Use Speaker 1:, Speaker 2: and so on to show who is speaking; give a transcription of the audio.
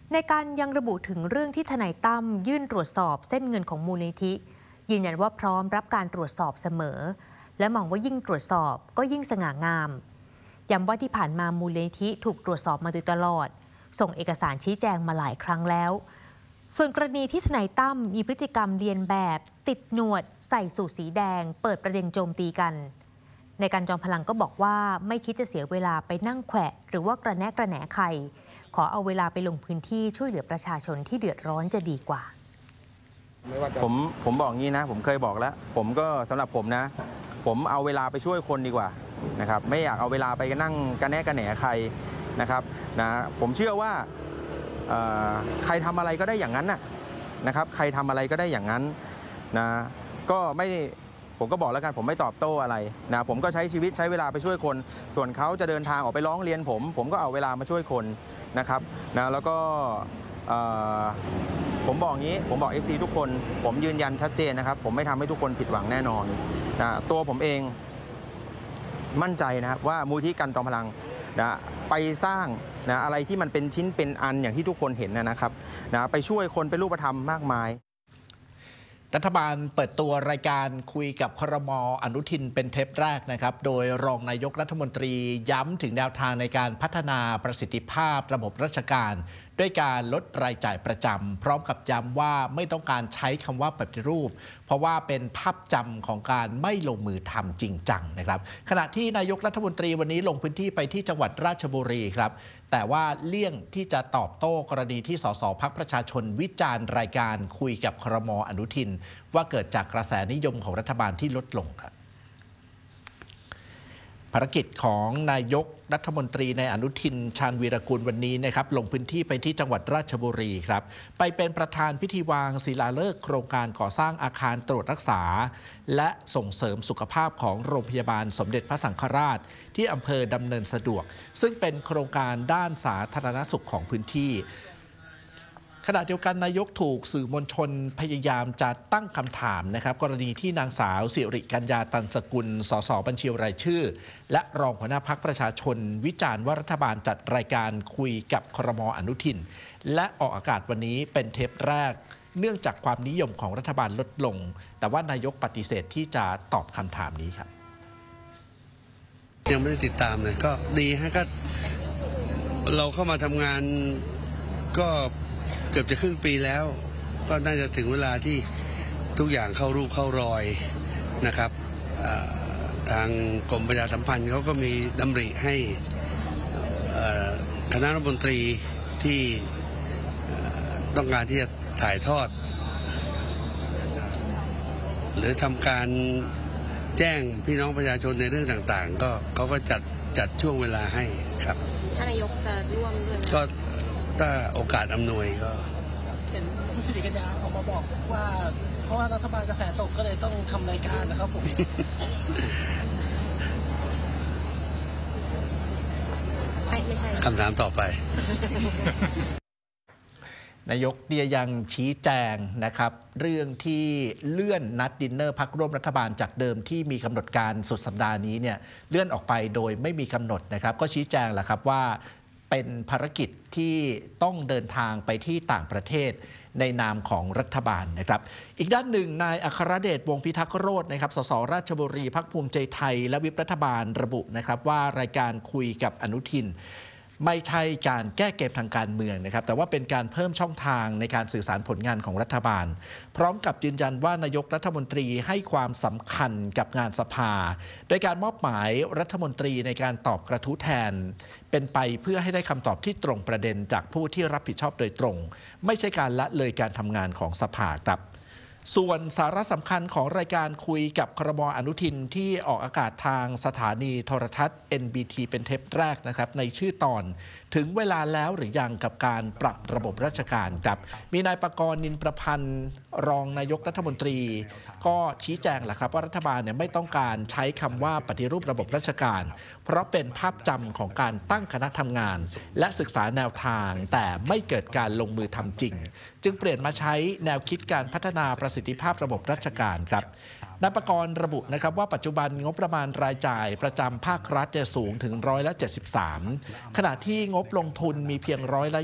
Speaker 1: ในการยังระบุถึงเรื่องที่ทนายตั้มยื่นตรวจสอบเส้นเงินของมูลนิธิยืนยันว่าพร้อมรับการตรวจสอบเสมอและมองว่ายิ่งตรวจสอบก็ยิ่งสง่างามย้ำว่าที่ผ่านมามูลนิธิถูกตรวจสอบมาโดยตลอดส่งเอกสารชี้แจงมาหลายครั้งแล้วส่วนกรณีที่ทนายตั้มมีพฤติกรรมเลียนแบบติดหนวดใส่สูทสีแดงเปิดประเด็นโจมตีกันในการจอมพลังก็บอกว่าไม่คิดจะเสียเวลาไปนั่งแขวะหรือว่ากระแนะกระแหนใครขอเอาเวลาไปลงพื้นที่ช่วยเหลือประชาชนที่เดือดร้อนจะดีกว่า
Speaker 2: ผมบอกงี้นะผมเคยบอกแล้วผมก็สำหรับผมนะผมเอาเวลาไปช่วยคนดีกว่านะครับไม่อยากเอาเวลาไปนั่งกระแนะกระแหนใครนะครับนะผมเชื่อว่าใครทำอะไรก็ได้อย่างนั้นนะครับใครทำอะไรก็ได้อย่างนั้นนะก็ไม่ผมก็บอกแล้วกันผมไม่ตอบโต้อะไรนะผมก็ใช้ชีวิตใช้เวลาไปช่วยคนส่วนเขาจะเดินทางออกไปร้องเรียนผมก็เอาเวลามาช่วยคนนะครับนะแล้วก็ผมบอกงี้ผมบอก FC ทุกคนผมยืนยันชัดเจนนะครับผมไม่ทำให้ทุกคนผิดหวังแน่นอนนะตัวผมเองมั่นใจนะครับว่ามูลที่กันจอมพลังนะไปสร้างนะอะไรที่มันเป็นชิ้นเป็นอันอย่างที่ทุกคนเห็นนะครับนะไปช่วยคนเป็นรูปธรรมมากมาย
Speaker 3: รัฐบาลเปิดตัวรายการคุยกับครม.อนุทินเป็นเทปแรกนะครับโดยรองนายกรัฐมนตรีย้ำถึงแนวทางในการพัฒนาประสิทธิภาพระบบราชการด้วยการลดรายจ่ายประจำพร้อมกับย้ำว่าไม่ต้องการใช้คำว่าปฏิรูปเพราะว่าเป็นภาพจำของการไม่ลงมือทำจริงจังนะครับขณะที่นายกรัฐมนตรีวันนี้ลงพื้นที่ไปที่จังหวัดราชบุรีครับแต่ว่าเลี่ยงที่จะตอบโต้กรณีที่สสพรรคประชาชนวิจารณ์รายการคุยกับครม.อนุทินว่าเกิดจากกระแสนิยมของรัฐบาลที่ลดลงครับภารกิจของนายกรัฐมนตรีในอนุทินชาญวีรกุลวันนี้นะครับลงพื้นที่ไปที่จังหวัดราชบุรีครับไปเป็นประธานพิธีวางศิลาฤกษ์โครงการก่อสร้างอาคารตรวจรักษาและส่งเสริมสุขภาพของโรงพยาบาลสมเด็จพระสังฆราชที่อำเภอดำเนินสะดวกซึ่งเป็นโครงการด้านสาธารณสุขของพื้นที่ขณะเดียวกันนายกถูกสื่อมวลชนพยายามจะตั้งคำถามนะครับกรณีที่นางสาวสิริกัญญาตันสกุลสสบัญชีรายชื่อและรองหัวหน้าพรรคประชาชนวิจารณ์ว่ารัฐบาลจัดรายการคุยกับครม.อนุทินและออกอากาศวันนี้เป็นเทปแรกเนื่องจากความนิยมของรัฐบาลลดลงแต่ว่านายกปฏิเสธที่จะตอบคำถามนี้ครับ
Speaker 4: ยังไม่ได้ติดตามเลยก็ดีฮะก็เราเข้ามาทำงานก็เกือบจะครึ่งปีแล้วก็น่าจะถึงเวลาที่ทุกอย่างเข้ารูปเข้ารอยนะครับทางกรมประชาสัมพันธ์เขาก็มีดำริให้คณะรัฐมนตรีที่ต้องการที่จะถ่ายทอดหรือทำการแจ้งพี่น้องประชาชนในเรื่องต่างๆก็เขาก็จัดช่วงเวลาให้ครับ
Speaker 1: ท่านนายกจะร่วมด้วย
Speaker 4: ก็ถ้าโอกาสอำนวยก็
Speaker 5: เห็นคุณสิริกัญญาออกมาบอกว่าเพราะว่ารัฐบาลกระแสตกก็เลยต้องทำรายการนะครับผม
Speaker 1: ไม่ใช่
Speaker 4: คำถามต่อไป
Speaker 3: นายกยังชี้แจงนะครับเรื่องที่เลื่อนนัดดินเนอร์พรรคร่วมรัฐบาลจากเดิมที่มีกำหนดการสุดสัปดาห์นี้เนี่ยเลื่อนออกไปโดยไม่มีกำหนดนะครับก็ชี้แจงแหละครับว่าเป็นภารกิจที่ต้องเดินทางไปที่ต่างประเทศในนามของรัฐบาลนะครับอีกด้านหนึ่งนายอัครเดชวงศ์พิทักษ์โรจน์นะครับสสราชบุรีพรรคภูมิใจไทยและวิปรัฐบาลระบุนะครับว่ารายการคุยกับอนุทินไม่ใช่การแก้เกมทางการเมืองนะครับแต่ว่าเป็นการเพิ่มช่องทางในการสื่อสารผลงานของรัฐบาลพร้อมกับยืนยันว่านายกรัฐมนตรีให้ความสำคัญกับงานสภาโดยการมอบหมายรัฐมนตรีในการตอบกระทู้แทนเป็นไปเพื่อให้ได้คำตอบที่ตรงประเด็นจากผู้ที่รับผิดชอบโดยตรงไม่ใช่การละเลยการทำงานของสภาครับส่วนสาระสำคัญของรายการคุยกับครม.อนุทินที่ออกอากาศทางสถานีโทรทัศน์ NBT เป็นเทปแรกนะครับในชื่อตอนถึงเวลาแล้วหรือยังกับการปรับระบบราชการครับมีนายปกรณ์นินประพันธ์รองนายกรัฐมนตรีก็ชี้แจงแหละครับว่ารัฐบาลเนี่ยไม่ต้องการใช้คำว่าปฏิรูประบบราชการเพราะเป็นภาพจำของการตั้งคณะทำงานและศึกษาแนวทางแต่ไม่เกิดการลงมือทำจริงจึงเปลี่ยนมาใช้แนวคิดการพัฒนาประสิทธิภาพระบบราชการครับนายปกรณ์ระบุนะครับว่าปัจจุบันงบประมาณรายจ่ายประจำภาครัฐสูงถึง173%ขณะที่งบลงทุนมีเพียง